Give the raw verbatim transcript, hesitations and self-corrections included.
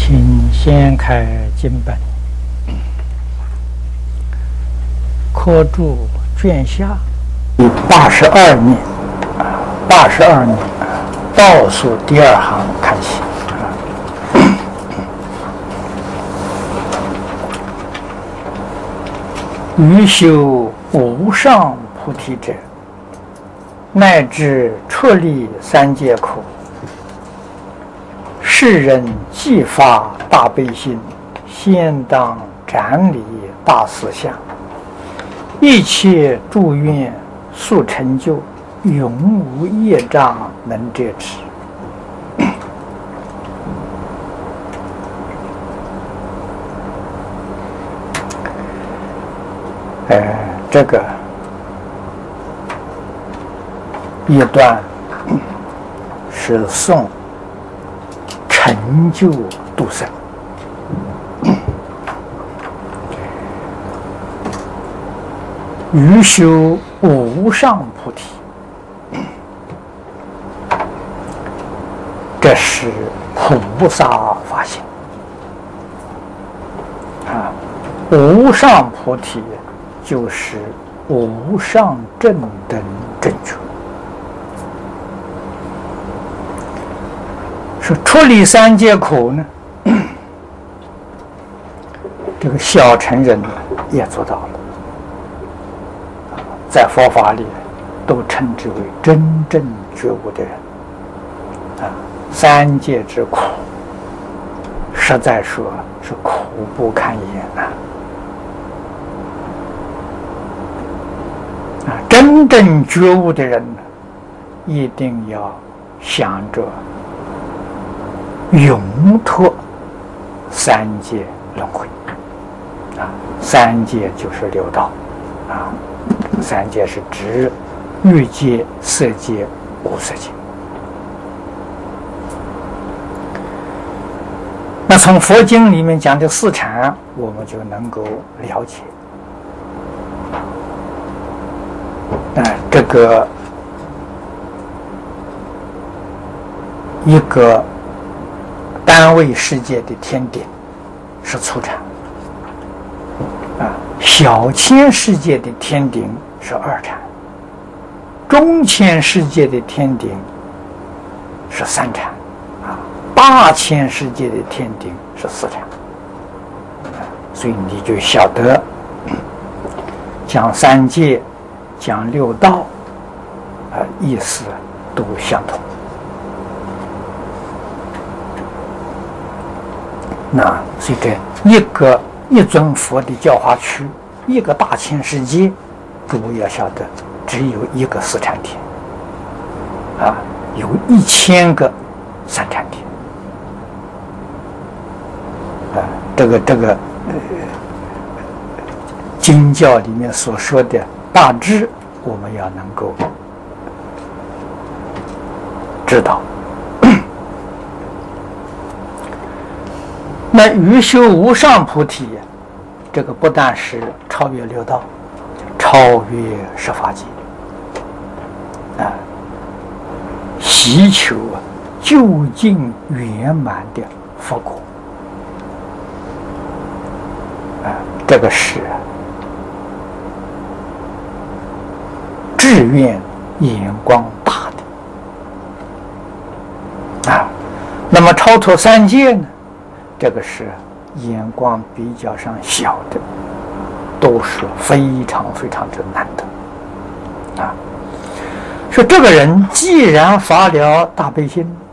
请先开经本，科注卷下第八十二面，八十二面倒数第二行看起。欲修无上菩提者，乃至出离三界苦，世人既发大悲心，先当斩理大思想，一切诸愿速成就，永无业障能遮之。呃，这个一段是颂成就度生，欲修无上菩提，这是菩萨发心啊！无上菩提就是无上正等正觉，说出离三界苦呢，这个小乘人也做到了，在佛法里都称之为真正觉悟的人啊。三界之苦，实在说是苦不堪言呐。啊，真正觉悟的人呢，一定要想着永脱三界轮回。啊，三界就是六道，啊，三界是指欲界、色界、无色界。那从佛经里面讲的四禅，我们就能够了解。啊，这个一个单位世界的天顶是初禅，啊，小千世界的天顶是二禅，中千世界的天顶是三禅，啊，大千世界的天顶是四禅，啊，所以你就晓得讲三界。讲六道，啊、呃，意思都相同。那这个一个一尊佛的教化区，一个大千世界，诸位要晓得，只有一个四禅天，啊，有一千个三禅天，啊，这个这个呃，经教里面所说的。大致我们要能够知道。那欲修无上菩提，这个不但是超越六道，超越十法界啊，希求究竟圆满的佛果啊，这个是志愿眼光大的啊，那么超脱三界呢？这个是眼光比较上小的，都是非常非常之难得啊。说这个人既然发了大悲心，